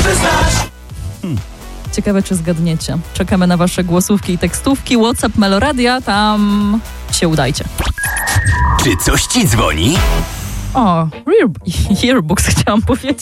znasz. Ciekawe, czy zgadniecie. Czekamy na wasze głosówki i tekstówki. WhatsApp Meloradia, tam się udajcie. Czy coś ci dzwoni? O, Earbuds chciałam powiedzieć.